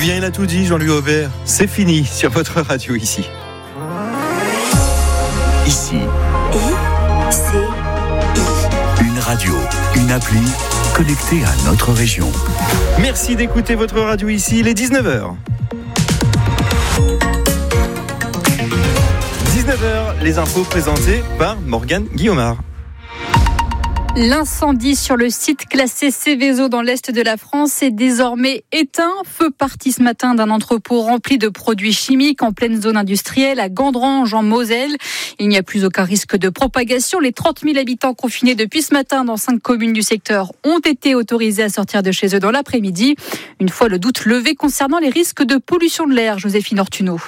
Bien, il a tout dit, Jean-Louis Aubert. C'est fini sur votre radio ici. Ici. Une radio, une appli connectée à notre région. Merci d'écouter votre radio ici, il est 19h. 19h, les infos présentées par Morgane Guillaumard. L'incendie sur le site classé Céveso dans l'est de la France est désormais éteint. Feu parti ce matin d'un entrepôt rempli de produits chimiques en pleine zone industrielle à Gandrange en Moselle. Il n'y a plus aucun risque de propagation. Les 30 000 habitants confinés depuis ce matin dans 5 communes du secteur ont été autorisés à sortir de chez eux dans l'après-midi. Une fois le doute levé concernant les risques de pollution de l'air, Joséphine Ortuneau.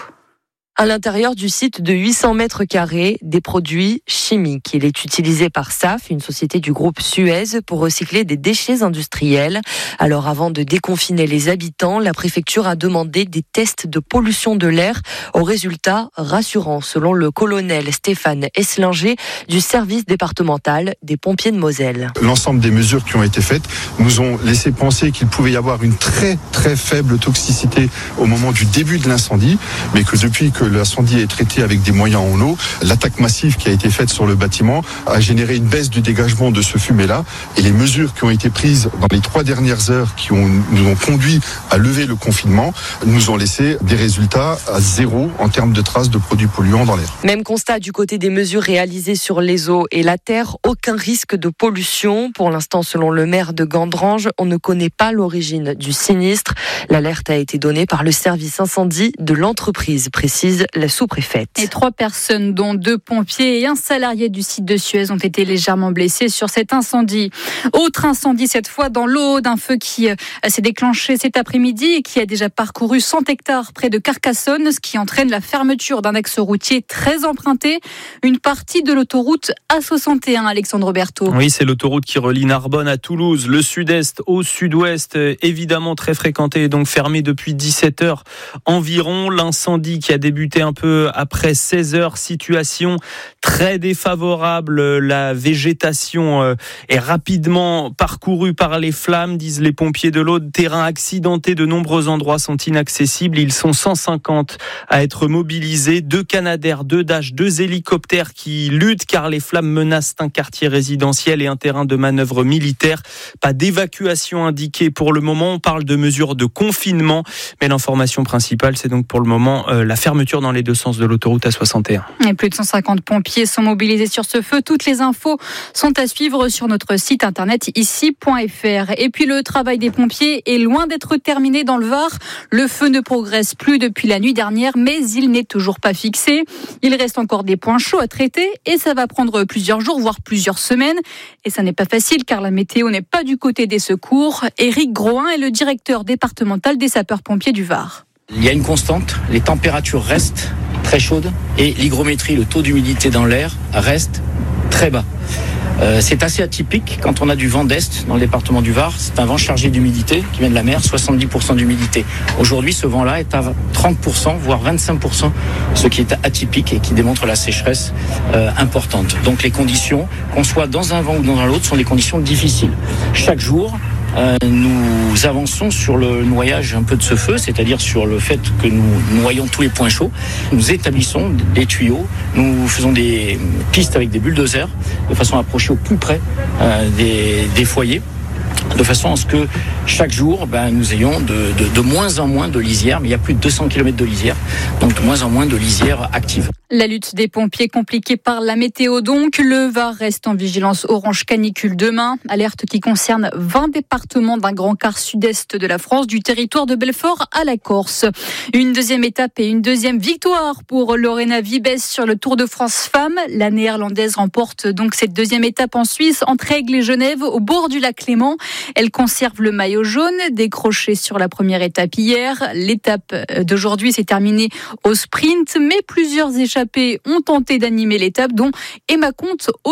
À l'intérieur du site de 800 mètres carrés, des produits chimiques. Il est utilisé par SAF, une société du groupe Suez, pour recycler des déchets industriels. Alors avant de déconfiner les habitants, la préfecture a demandé des tests de pollution de l'air aux résultats rassurants, selon le colonel Stéphane Esslinger du service départemental des pompiers de Moselle. L'ensemble des mesures qui ont été faites nous ont laissé penser qu'il pouvait y avoir une très très faible toxicité au moment du début de l'incendie, mais que depuis que l'incendie est traité avec des moyens en eau, l'attaque massive qui a été faite sur le bâtiment a généré une baisse du dégagement de ce fumée-là, et les mesures qui ont été prises dans les 3 dernières heures nous ont conduit à lever le confinement nous ont laissé des résultats à zéro en termes de traces de produits polluants dans l'air. Même constat du côté des mesures réalisées sur les eaux et la terre, aucun risque de pollution. Pour l'instant, selon le maire de Gandrange, on ne connaît pas l'origine du sinistre. L'alerte a été donnée par le service incendie de l'entreprise, précise la sous-préfète. Et 3 personnes, dont 2 pompiers et un salarié du site de Suez, ont été légèrement blessés sur cet incendie. Autre incendie, cette fois dans l'Aude, un feu qui s'est déclenché cet après-midi et qui a déjà parcouru 100 hectares près de Carcassonne, ce qui entraîne la fermeture d'un axe routier très emprunté, une partie de l'autoroute A61, Alexandre Berthaud. Oui, c'est l'autoroute qui relie Narbonne à Toulouse, le sud-est au sud-ouest, évidemment très fréquenté et donc fermé depuis 17h environ. L'incendie qui a débuté un peu après 16h, situation très défavorable. La végétation est rapidement parcourue par les flammes, disent les pompiers de l'Aude. Terrain accidenté, de nombreux endroits sont inaccessibles. Ils sont 150 à être mobilisés. 2 Canadair, 2 Dash, 2 hélicoptères qui luttent car les flammes menacent un quartier résidentiel et un terrain de manœuvre militaire. Pas d'évacuation indiquée pour le moment. On parle de mesures de confinement, mais l'information principale, c'est donc pour le moment la fermeture dans les 2 sens de l'autoroute A61. Et plus de 150 pompiers sont mobilisés sur ce feu. Toutes les infos sont à suivre sur notre site internet ici.fr. Et puis le travail des pompiers est loin d'être terminé dans le Var. Le feu ne progresse plus depuis la nuit dernière, mais il n'est toujours pas fixé. Il reste encore des points chauds à traiter et ça va prendre plusieurs jours, voire plusieurs semaines. Et ça n'est pas facile car la météo n'est pas du côté des secours. Éric Groin est le directeur départemental des sapeurs-pompiers du Var. Il y a une constante, les températures restent très chaudes et l'hygrométrie, le taux d'humidité dans l'air, reste très bas. C'est assez atypique quand on a du vent d'est dans le département du Var. C'est un vent chargé d'humidité qui vient de la mer, 70% d'humidité. Aujourd'hui, ce vent-là est à 30%, voire 25%, ce qui est atypique et qui démontre la sécheresse importante. Donc les conditions, qu'on soit dans un vent ou dans l'autre, sont des conditions difficiles. Chaque jour, nous avançons sur le noyage un peu de ce feu, c'est-à-dire sur le fait que nous noyons tous les points chauds. Nous établissons des tuyaux, nous faisons des pistes avec des bulldozers de façon à approcher au plus près des foyers, de façon à ce que chaque jour, nous ayons de moins en moins de lisières, mais il y a plus de 200 km de lisières, donc de moins en moins de lisières actives. La lutte des pompiers compliquée par la météo donc. Le Var reste en vigilance orange canicule demain. Alerte qui concerne 20 départements d'un grand quart sud-est de la France, du territoire de Belfort à la Corse. Une deuxième étape et une deuxième victoire pour Lorena Vibes sur le Tour de France Femmes. La néerlandaise remporte donc cette deuxième étape en Suisse, entre Aigle et Genève, au bord du lac Léman. Elle conserve le maillot jaune, décroché sur la première étape hier. L'étape d'aujourd'hui s'est terminée au sprint, mais plusieurs échappés ont tenté d'animer l'étape, dont Emma Comte